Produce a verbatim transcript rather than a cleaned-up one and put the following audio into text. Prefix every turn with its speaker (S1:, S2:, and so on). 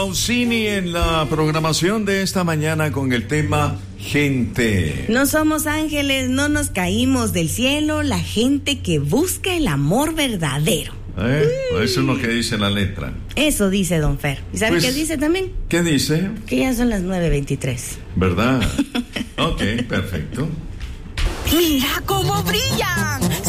S1: Pausini en la programación de esta mañana con el tema gente.
S2: No somos ángeles, no nos caímos del cielo, la gente que busca el amor verdadero.
S1: ¿Eh? Eso es lo que dice la letra.
S2: Eso dice don Fer. ¿Y sabe
S1: Pues,
S2: qué dice también?
S1: ¿Qué dice?
S2: Que ya son las nueve veintitrés.
S1: ¿Verdad? Ok, perfecto.
S3: ¡Mira cómo brillan!